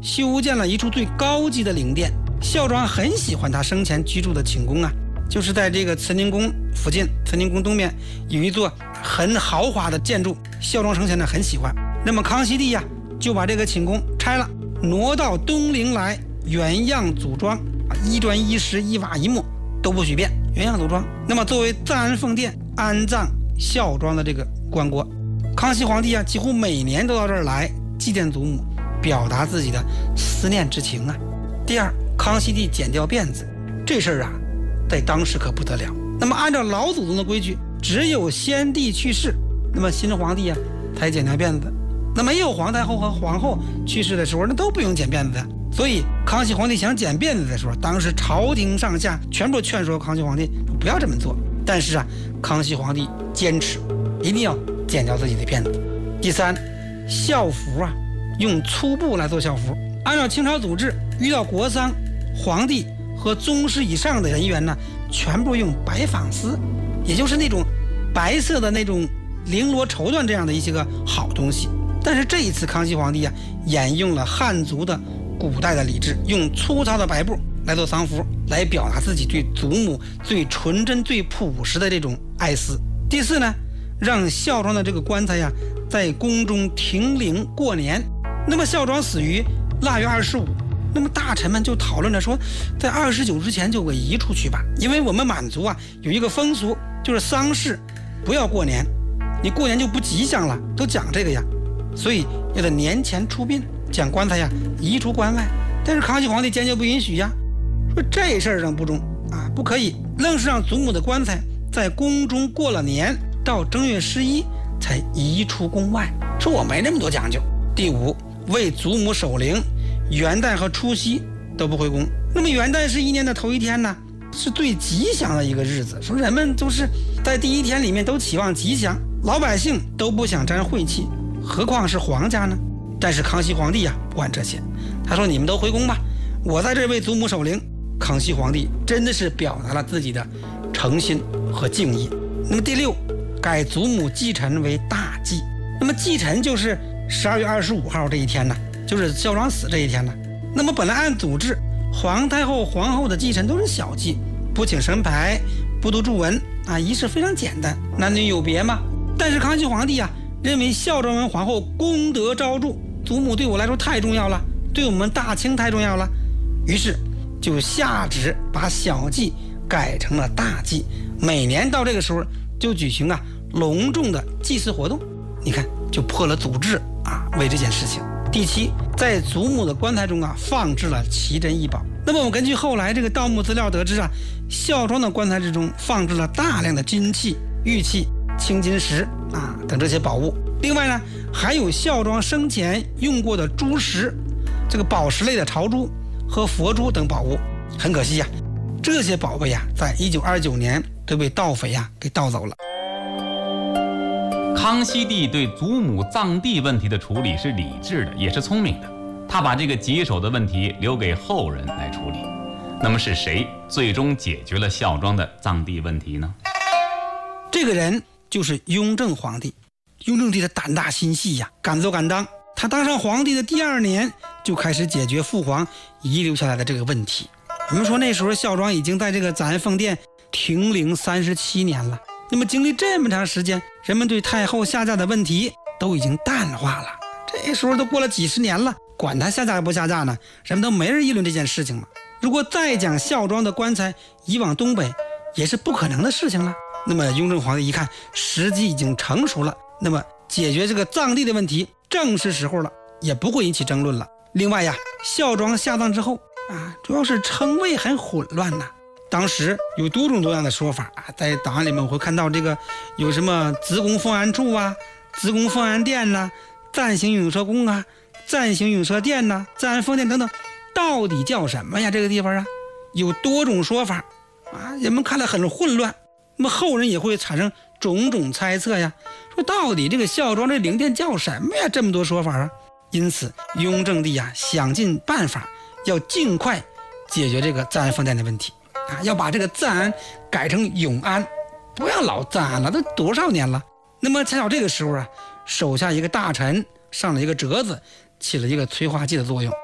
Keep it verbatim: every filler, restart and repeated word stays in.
修建了一处最高级的陵殿。孝庄很喜欢他生前居住的寝宫啊，就是在这个慈宁宫附近，慈宁宫东面有一座很豪华的建筑，孝庄生前呢很喜欢。那么康熙帝呀、啊、就把这个寝宫拆了，挪到东陵来，原样组装啊，一砖一石一瓦一木都不许变，原样组装。那么作为赞安奉殿安葬孝庄的这个棺椁，康熙皇帝啊几乎每年都到这儿来祭奠祖母，表达自己的思念之情啊。第二，康熙帝剪掉辫子，这事儿啊在当时可不得了。那么按照老祖宗的规矩，只有先帝去世，那么新皇帝啊才剪掉辫子。那没有皇太后和皇后去世的时候，那都不用剪辫子的。所以康熙皇帝想剪辫子的时候，当时朝廷上下全部劝说康熙皇帝不要这么做。但是啊，康熙皇帝坚持一定要剪掉自己的辫子。第三，校服啊用粗布来做校服。按照清朝祖制，遇到国丧，皇帝和宗室以上的人员呢，全部用白纺丝，也就是那种白色的那种绫罗绸缎这样的一些个好东西。但是这一次康熙皇帝啊，沿用了汉族的古代的礼制，用粗糙的白布来做丧服，来表达自己对祖母最纯真最朴实的这种爱思。第四呢，让孝庄的这个棺材呀、啊，在宫中停灵过年。那么孝庄死于腊月二十五，那么大臣们就讨论着说，在二十九之前就给移出去吧，因为我们满族啊有一个风俗，就是丧事不要过年，你过年就不吉祥了，都讲这个呀，所以要在年前出殡，将棺材呀移出关外。但是康熙皇帝坚决不允许呀，说这事儿上不中啊，不可以，愣是让祖母的棺材在宫中过了年，到正月十一才移出宫外，说我没那么多讲究。第五，为祖母守灵，元旦和除夕都不回宫。那么元旦是一年的头一天呢，是最吉祥的一个日子，说人们都是在第一天里面都期望吉祥，老百姓都不想沾晦气，何况是皇家呢？但是康熙皇帝呀、啊、不管这些，他说你们都回宫吧，我在这为祖母守灵。康熙皇帝真的是表达了自己的诚心和敬意。那么第六，改祖母忌辰为大忌。那么忌辰就是十二月二十五号这一天呢，就是孝庄死这一天呢。那么本来按祖制，皇太后皇后的忌辰都是小忌，不请神牌，不读祝文啊，仪式非常简单，男女有别嘛。但是康熙皇帝啊认为孝庄文皇后功德昭著，祖母对我来说太重要了，对我们大清太重要了，于是就下旨把小忌改成了大忌，每年到这个时候就举行啊隆重的祭祀活动。你看，就破了祖制啊，为这件事情。第七，在祖母的棺材中啊放置了奇珍异宝。那么我们根据后来这个盗墓资料得知啊，孝庄的棺材之中放置了大量的金器、玉器、青金石啊等这些宝物。另外呢，还有孝庄生前用过的珠石，这个宝石类的朝珠和佛珠等宝物。很可惜呀、啊，这些宝贝呀、啊，在一九二九年都被盗匪呀、啊、给盗走了。 康熙帝对祖母葬地问题的处理是理智的，也是聪明的。他把这个棘手的问题留给后人来处理。那么是谁最终解决了孝庄的葬地问题呢？ 这个人就是雍正皇帝。雍正帝的胆大心细呀，敢做敢当。他当上皇帝的第二年就开始解决父皇遗留下来的这个问题。我们说那时候孝庄已经在这个赞安奉殿停灵三十七年了。那么经历这么长时间，人们对太后下嫁的问题都已经淡化了。这时候都过了几十年了，管他下嫁不下嫁呢，人们都没人议论这件事情了。如果再将孝庄的棺材移往东北，也是不可能的事情了。那么雍正皇帝一看时机已经成熟了，那么解决这个葬地的问题正是时候了，也不会引起争论了。另外呀，孝庄下葬之后啊，主要是称谓很混乱呐、啊。当时有多种多样的说法啊，在档案里面我会看到这个有什么子宫奉安处啊、子宫奉安殿呐、啊、暂行永寿宫啊、暂行永寿殿呐、啊、暂安奉殿等等，到底叫什么呀？这个地方啊，有多种说法啊，人们看了很混乱。那么后人也会产生种种猜测呀，说到底这个孝庄这陵殿叫什么呀？这么多说法啊！因此，雍正帝啊想尽办法要尽快解决这个赞安奉殿的问题啊，要把这个赞安改成永安，不要老赞安了，都多少年了。那么恰巧这个时候啊，手下一个大臣上了一个折子，起了一个催化剂的作用